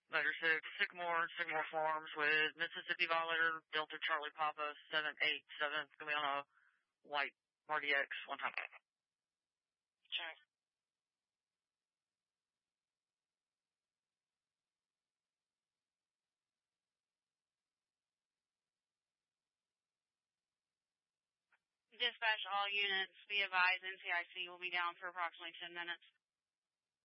Motor 6, Sycamore Farms with Mississippi Violator, Delta Charlie Papa 787. It's going to be on a white RDX 100. Check. Dispatch all units. Be advised, NCIC will be down for approximately 10 minutes.